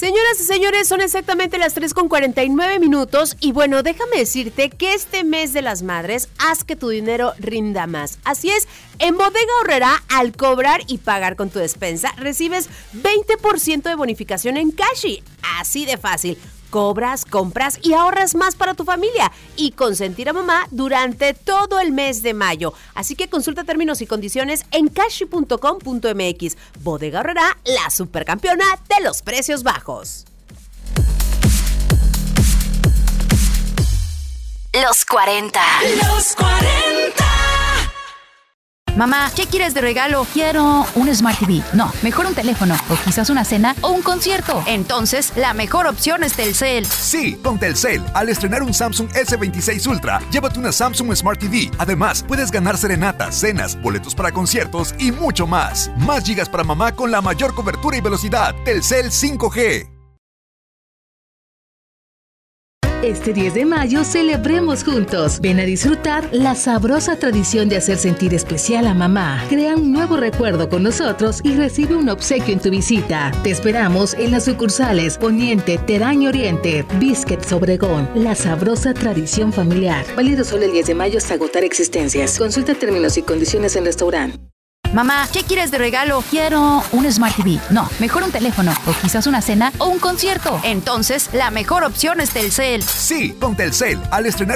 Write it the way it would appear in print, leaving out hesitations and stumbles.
Señoras y señores, son exactamente las 3:49 y bueno, déjame decirte que este mes de las madres haz que tu dinero rinda más. Así es, en Bodega Aurrerá, al cobrar y pagar con tu despensa, recibes 20% de bonificación en Cashi. Así de fácil. Cobras, compras y ahorras más para tu familia y consentir a mamá durante todo el mes de mayo. Así que consulta términos y condiciones en cashi.com.mx. Bodega Aurrerá, la supercampeona de los precios bajos. Los 40. Los 40. Mamá, ¿qué quieres de regalo? Quiero un Smart TV. No, mejor un teléfono, o quizás una cena o un concierto. Entonces, la mejor opción es Telcel. Sí, con Telcel, al estrenar un Samsung S26 Ultra, llévate una Samsung Smart TV. Además, puedes ganar serenatas, cenas, boletos para conciertos y mucho más. Más gigas para mamá con la mayor cobertura y velocidad. Telcel 5G. Este 10 de mayo celebremos juntos. Ven a disfrutar la sabrosa tradición de hacer sentir especial a mamá. Crea un nuevo recuerdo con nosotros y recibe un obsequio en tu visita. Te esperamos en las sucursales Poniente, Terán y Oriente. Biscuits Obregón, la sabrosa tradición familiar. Válido solo el 10 de mayo hasta agotar existencias. Consulta términos y condiciones en restaurante. Mamá, ¿qué quieres de regalo? Quiero un Smart TV. No, mejor un teléfono, o quizás una cena o un concierto. Entonces, la mejor opción es Telcel. Sí, con Telcel, al estrenar